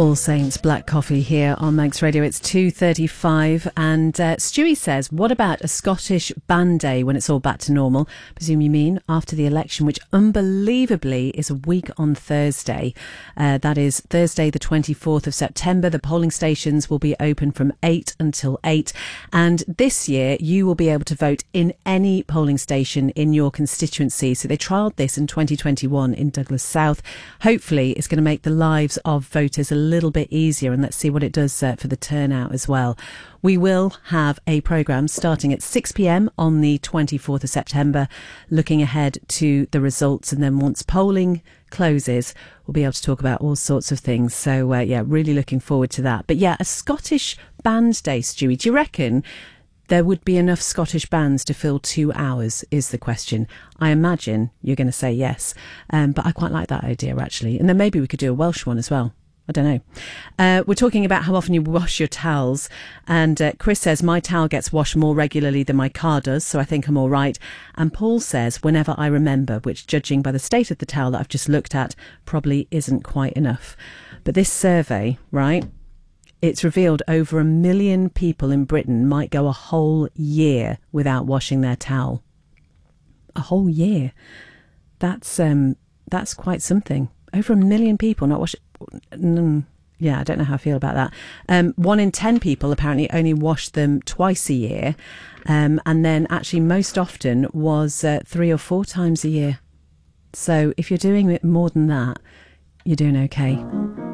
All Saints Black Coffee here on Manx Radio. It's 2:35 and Stewie says, what about a Scottish band day when it's all back to normal? Presume you mean after the election, which unbelievably is a week on Thursday. That is Thursday the 24th of September. The polling stations will be open from 8 until 8. And this year you will be able to vote in any polling station in your constituency. So they trialled this in 2021 in Douglas South. Hopefully it's going to make the lives of voters a little bit easier, and let's see what it does for the turnout as well. We will have a programme starting at 6 p.m. on the 24th of September, looking ahead to the results, and then once polling closes, we'll be able to talk about all sorts of things. So, really looking forward to that. But yeah, a Scottish band day, Stewie, do you reckon there would be enough Scottish bands to fill 2 hours, is the question. I imagine you're going to say yes, but I quite like that idea, actually. And then maybe we could do a Welsh one as well. I don't know. We're talking about how often you wash your towels, and Chris says my towel gets washed more regularly than my car does, so I think I'm all right. And Paul says whenever I remember, which judging by the state of the towel that I've just looked at probably isn't quite enough. But this survey, right, it's revealed over 1 million people in Britain might go a whole year without washing their towel. A whole year. That's quite something. Over 1 million people not washing. Yeah, I don't know how I feel about that. 1 in 10 people apparently only wash them twice a year, and then actually most often was 3 or 4 times a year. So if you're doing it more than that, you're doing okay.